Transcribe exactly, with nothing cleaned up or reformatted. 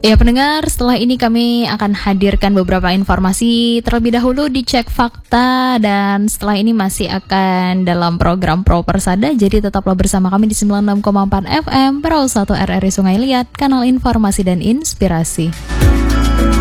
Ya pendengar, setelah ini kami akan hadirkan beberapa informasi. Terlebih dahulu dicek fakta, dan setelah ini masih akan dalam program Pro Persada. Jadi tetaplah bersama kami di sembilan puluh enam koma empat F M Pro satu R R I Sungai Liat, kanal informasi dan inspirasi.